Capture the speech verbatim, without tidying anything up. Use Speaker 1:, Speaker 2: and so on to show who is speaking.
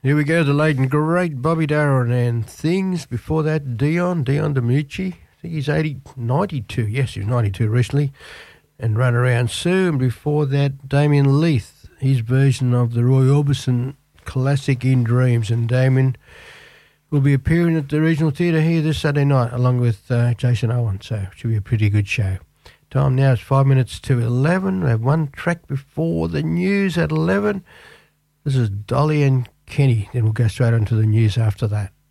Speaker 1: Here we go, the late and great Bobby Darin and Things. Before that, Dion, Dion DiMucci. I think he's eighty, ninety-two. Yes, he was ninety-two recently. And Run Around Sue. And before that, Damien Leith, his version of the Roy Orbison classic In Dreams. And Damien will be appearing at the Regional Theatre here this Saturday night along with uh, Jason Owen. So it should be a pretty good show. Time now is five minutes to eleven. We have one track before the news at eleven. This is Dolly and Kenny. Then we'll go straight on to the news after that.